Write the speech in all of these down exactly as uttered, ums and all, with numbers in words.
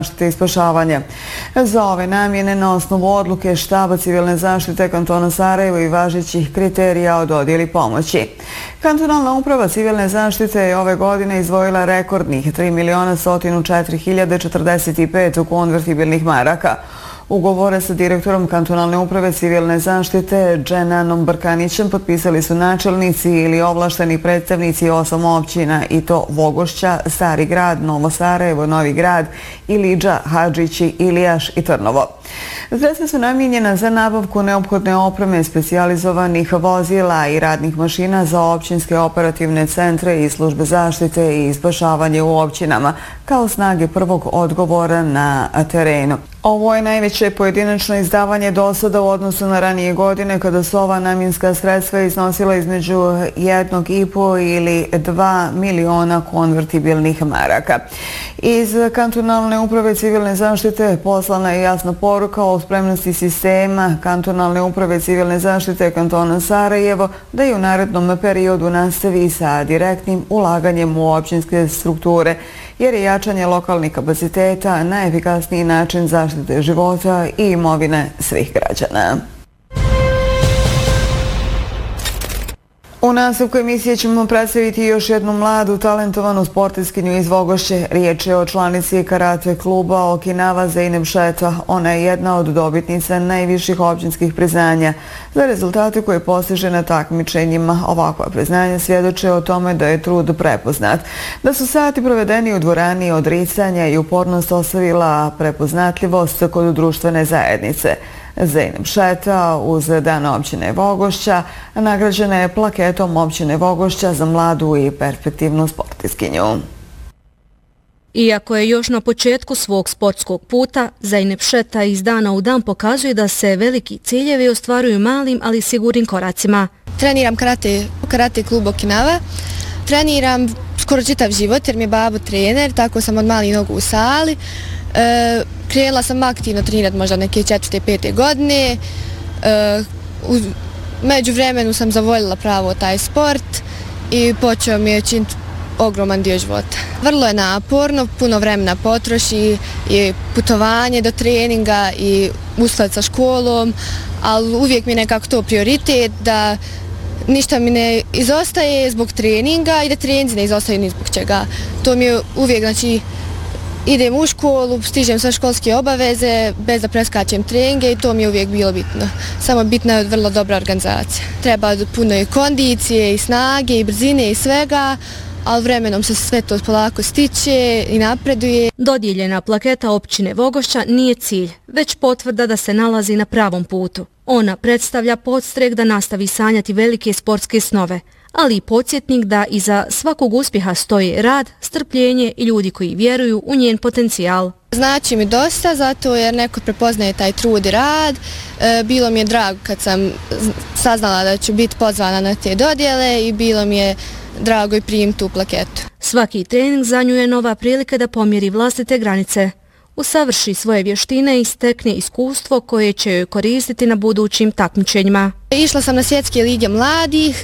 zaštite i spašavanja. Za ove namjene na osnovu odluke Štaba civilne zaštite kantona Sarajevo i važećih kriterija o dodjeli pomoći. Kantonalna uprava civilne zaštite je ove godine izdvojila rekordnih tri miliona sto četiri hiljade četrdeset pet konvertibilnih maraka. Ugovore sa direktorom kantonalne uprave civilne zaštite Dženanom Brkanićem potpisali su načelnici ili ovlašteni predstavnici osam općina i to Vogošća, Stari grad, Novo Sarajevo, Novi grad, Ilidža, Hadžići, Ilijaš i Trnovo. Sredstva su namijenjena za nabavku neophodne opreme, specijalizovanih vozila i radnih mašina za općinske operativne centre i službe zaštite i spašavanje u općinama, kao snage prvog odgovora na terenu. Ovo je najveće pojedinačno izdavanje do sada u odnosu na ranije godine, kada su ova namjenska sredstva iznosila između jednog i po ili dva miliona konvertibilnih maraka. Iz kantonalne uprave civilne zaštite poslana je jasna poruka o spremnosti sistema kantonalne uprave civilne zaštite kantona Sarajevo da i u narednom periodu nastavi sa direktnim ulaganjem u općinske strukture, jer je jačanje lokalnih kapaciteta najefikasniji način zaštite života i imovine svih građana. U nastavku emisije ćemo predstaviti još jednu mladu, talentovanu sportiskinju iz Vogošće. Riječ je o članici karate kluba Okinawa Zeynep Šeta. Ona je jedna od dobitnica najviših općinskih priznanja. Za rezultate koje postiže na takmičenjima, ovakva priznanja svjedoče o tome da je trud prepoznat. Da su sati provedeni u dvorani odricanja i upornost ostavila prepoznatljivost kod društvene zajednice. Zeynep Šeta uz dan općine Vogošća nagrađena je plaketom općine Vogošća za mladu i perspektivnu sportiskinju. Iako je još na početku svog sportskog puta, Zeynep Šeta iz dana u dan pokazuje da se veliki ciljevi ostvaruju malim, ali sigurnim koracima. Treniram karate, karate klub Okinawa. Treniram skoro čitav život jer mi je babo trener, tako sam od malih nogu u sali. E, krenula sam aktivno trenirati možda neke četvrte, pete godine. E, u međuvremenu sam zavoljela pravo taj sport i počeo mi je činiti ogroman dio života. Vrlo je naporno, puno vremena potroši i putovanje do treninga i usled sa školom, ali uvijek mi je nekako to prioritet da ništa mi ne izostaje zbog treninga i da treninzi ne izostaju ni zbog čega. To mi je uvijek, znači, idem u školu, stižem sve školske obaveze bez da preskačem treninge i to mi je uvijek bilo bitno. Samo bitna je vrlo dobra organizacija. Treba puno i kondicije i snage i brzine i svega, ali vremenom se sve to polako stiče i napreduje. Dodijeljena plaketa općine Vogošća nije cilj, već potvrda da se nalazi na pravom putu. Ona predstavlja podstrek da nastavi sanjati velike sportske snove, ali i podsjetnik da iza svakog uspjeha stoji rad, strpljenje i ljudi koji vjeruju u njen potencijal. Znači mi dosta, zato jer neko prepoznaje taj trud i rad. E, bilo mi je drago kad sam saznala da ću biti pozvana na te dodjele i bilo mi je drago i primiti tu plaketu. Svaki trening za nju je nova prilika da pomjeri vlastite granice, usavrši svoje vještine i stekne iskustvo koje će joj koristiti na budućim takmičenjima. Išla sam na svjetske lige mladih,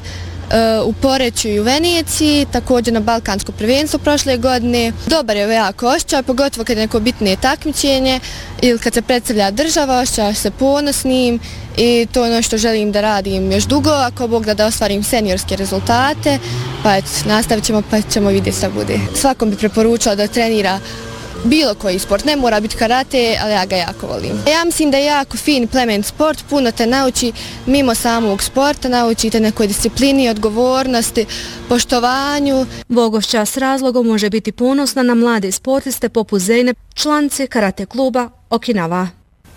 u Poreču i u Veneciji, također na Balkansko prvenstvo prošle godine. Dobar je jako osjećaj, pogotovo kad je neko bitnije takmičenje ili kad se predstavlja država, osjećaš se ponosnim i to je ono što želim da radim još dugo, ako Bog da da ostvarim seniorske rezultate, pa eto, nastavit ćemo pa ćemo vidjeti šta bude. Svakom bi preporučala da trenira bilo koji sport, ne mora biti karate, ali ja ga jako volim. Ja mislim da je jako fin plemen sport, puno te nauči mimo samog sporta, naučite nekoj disciplini, odgovornosti, poštovanju. Vogošća s razlogom može biti ponosna na mlade sportiste poput Zeynep, članice karate kluba Okinawa.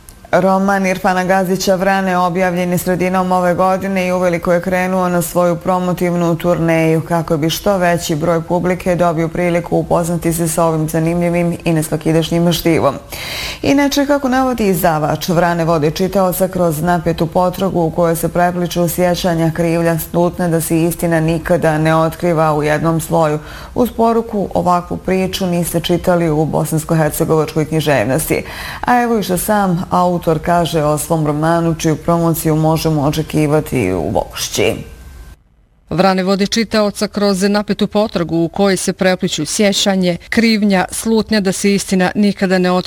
Roman Irfana Gazića Vrane objavljen je sredinom ove godine i uveliko je krenuo na svoju promotivnu turneju kako bi što veći broj publike dobio priliku upoznati se sa ovim zanimljivim i nesvakidašnjim štivom. Inače, kako navodi izdavač, Vrane vode čitaoca kroz napetu potragu u kojoj se prepliču sjećanja, krivlja, slutne da se istina nikada ne otkriva u jednom sloju. Uz poruku, ovakvu priču niste čitali u bosansko-hercegovačkoj književnosti. A evo i što sam autor Autor kaže o svom romanu čiju promociju možemo očekivati u Vogošći. Vrane vode čitaoca kroz napetu potragu u kojoj se prepliču sjećanje, krivnja, slutnja da se istina nikada ne otkriva